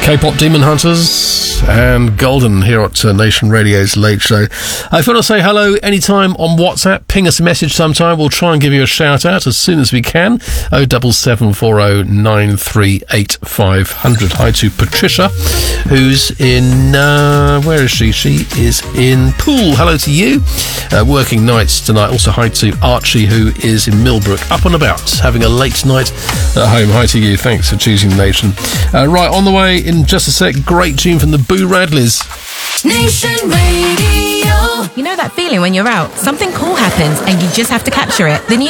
K-pop Demon Hunters and Golden here at Nation Radio's Late Show. If you want to say hello anytime on WhatsApp, ping us a message sometime. We'll try and give you a shout out as soon as we can. 07740 938 500. Hi to Patricia, who's in, where is she? She is in Poole. Hello to you. Working nights tonight. Also hi to Archie, who is in Millbrook, up and about, having a late night at home. Hi to you. Thanks for choosing Nation. Right, on the way in just a sec, great tune from the Boo Radleys. Nation Radio. You know that feeling when you're out, something cool happens and you just have to capture it. The new